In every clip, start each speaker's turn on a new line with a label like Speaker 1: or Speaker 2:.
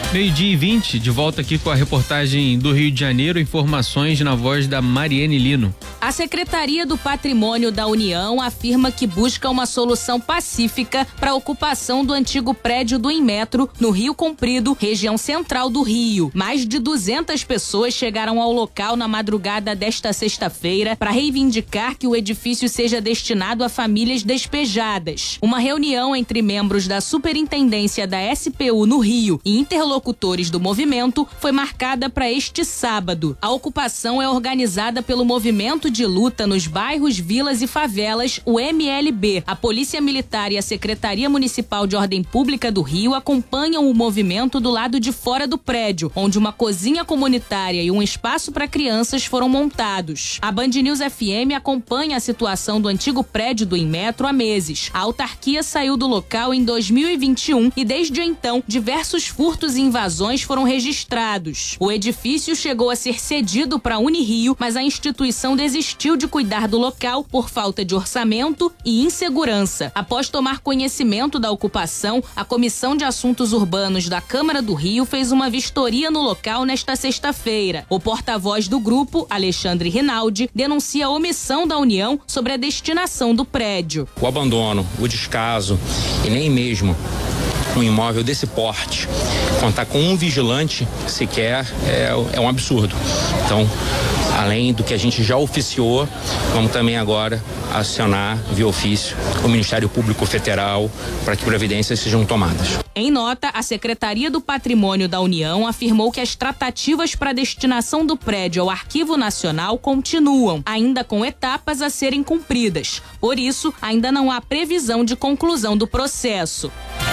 Speaker 1: 12:20, de volta aqui com a reportagem do Rio de Janeiro, informações na voz da Mariane Lino.
Speaker 2: A Secretaria do Patrimônio da União afirma que busca uma solução pacífica para a ocupação do antigo prédio do Inmetro, no Rio Comprido, região central do Rio. Mais de 200 pessoas chegaram ao local na madrugada desta sexta-feira para reivindicar que o edifício seja destinado a famílias despejadas. Uma reunião entre membros da Superintendência da SPU no Rio e interlocutores do movimento foi marcada para este sábado. A ocupação é organizada pelo Movimento de Luta nos Bairros, Vilas e Favelas, o MLB. A Polícia Militar e a Secretaria Municipal de Ordem Pública do Rio acompanham o movimento do lado de fora do prédio, onde uma cozinha comunitária e um espaço para crianças foram montados. A Band News FM acompanha a situação do antigo prédio do Inmetro há meses. A autarquia saiu do local em 2021 e desde então diversos furtos e invasões foram registrados. O edifício chegou a ser cedido para a Unirio, mas a instituição desistiu de cuidar do local por falta de orçamento e insegurança. Após tomar conhecimento da ocupação, a Comissão de Assuntos Urbanos da Câmara do Rio fez uma vistoria no local nesta sexta-feira. O porta-voz do grupo, Alexandre Rinaldi, denuncia a omissão da União sobre a destinação do prédio.
Speaker 3: O abandono, o descaso e nem mesmo um imóvel desse porte contar com um vigilante sequer é um absurdo. Então, além do que a gente já oficiou, vamos também agora acionar via ofício o Ministério Público Federal para que providências sejam tomadas.
Speaker 2: Em nota, a Secretaria do Patrimônio da União afirmou que as tratativas para a destinação do prédio ao Arquivo Nacional continuam, ainda com etapas a serem cumpridas. Por isso, ainda não há previsão de conclusão do processo.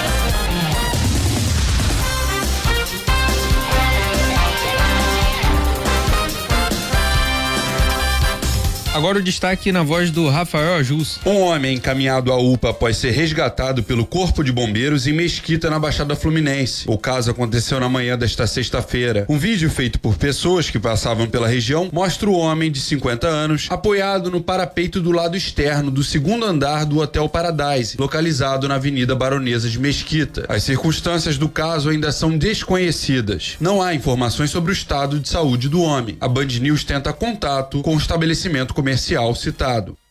Speaker 1: Agora o destaque na voz do Rafael Ajus.
Speaker 4: Um homem encaminhado à UPA após ser resgatado pelo Corpo de Bombeiros em Mesquita, na Baixada Fluminense. O caso aconteceu na manhã desta sexta-feira. Um vídeo feito por pessoas que passavam pela região mostra o homem de 50 anos apoiado no parapeito do lado externo do segundo andar do Hotel Paradise, localizado na Avenida Baronesa de Mesquita. As circunstâncias do caso ainda são desconhecidas. Não há informações sobre o estado de saúde do homem. A Band News tenta contato com o estabelecimento comercial citado.